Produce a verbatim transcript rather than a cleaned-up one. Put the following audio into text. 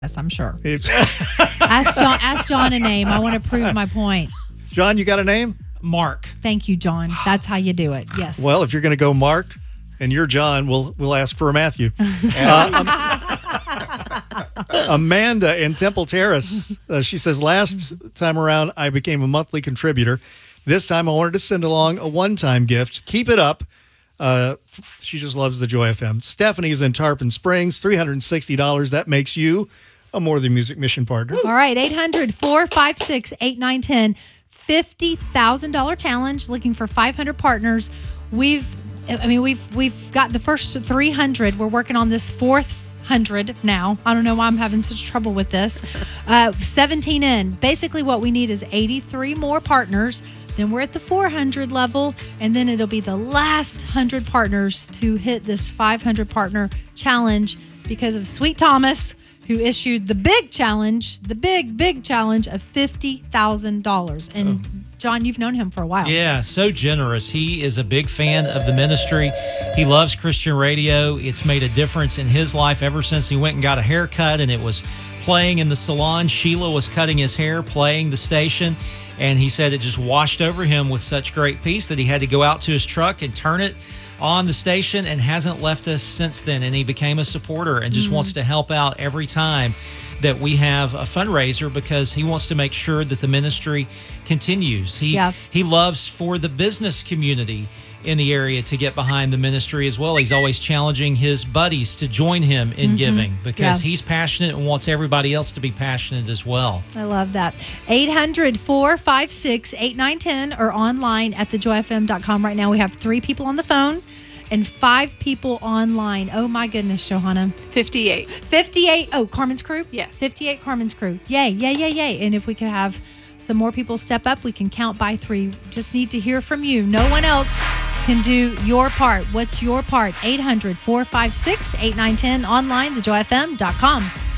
Yes, I'm sure. If- Ask John, ask John a name. I want to prove my point. John, you got a name? Mark. Thank you, John. That's how you do it. Yes. Well, if you're going to go Mark and you're John, we'll we'll ask for a Matthew. Uh, um, Amanda in Temple Terrace, uh, she says, last time around, I became a monthly contributor. This time, I wanted to send along a one-time gift. Keep it up. Uh, she just loves the Joy F M. Stephanie's in Tarpon Springs, three hundred sixty dollars. That makes you a More Than Music mission partner. All right, eight hundred, four five six, eight nine one zero. fifty thousand dollars challenge, looking for five hundred partners. We've, I mean, we've we've got the first three hundred. We're working on this fourth hundred now. I don't know why I'm having such trouble with this. Uh, seventeen in. Basically, what we need is eighty-three more partners. Then we're at the four hundred level, and then it'll be the last one hundred partners to hit this five hundred partner challenge because of Sweet Thomas, who issued the big challenge, the big, big challenge of fifty thousand dollars. And oh. John, you've known him for a while. Yeah, so generous. He is a big fan of the ministry. He loves Christian radio. It's made a difference in his life ever since he went and got a haircut, and it was playing in the salon. Sheila was cutting his hair, playing the station. And he said it just washed over him with such great peace that he had to go out to his truck and turn it on the station and hasn't left us since then. And he became a supporter and just mm-hmm. wants to help out every time that we have a fundraiser because he wants to make sure that the ministry continues. He yeah. he loves for the business community in the area to get behind the ministry as well. He's always challenging his buddies to join him in mm-hmm. giving because yeah. he's passionate and wants everybody else to be passionate as well. I love that. eight hundred, four five six, eight nine one zero or online at the joy f m dot com. Right now we have three people on the phone and five people online. Oh my goodness, Johanna. fifty-eight. fifty-eight. Oh, Carmen's crew? Yes. fifty-eight Carmen's crew. Yay, yay, yay, yay. And if we could have some more people step up, we can count by three. Just need to hear from you. No one else can do your part. What's your part? eight hundred, four five six, eight nine one zero, online, the joy f m dot com.